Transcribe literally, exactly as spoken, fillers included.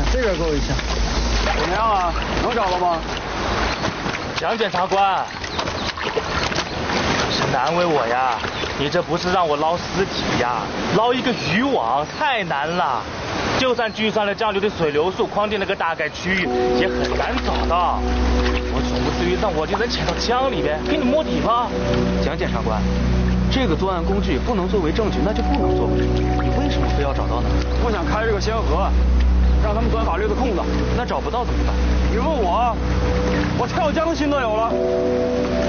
这边够一下。 怎么样啊？能找到吗？ 蒋检察官，是难为我呀！你这不是让我捞尸体呀，捞一个渔网太难了。就算计算了江流的水流速、框定了个大概区域，也很难找到。我总不至于让我这人潜到江里边给你摸底吧？ 蒋检察官，这个作案工具不能作为证据，那就不能作为证据。你为什么非要找到呢？ 我想开这个先河，让他们钻法律的空子。 那找不到怎么办？ 你问我，我跳江心都有了。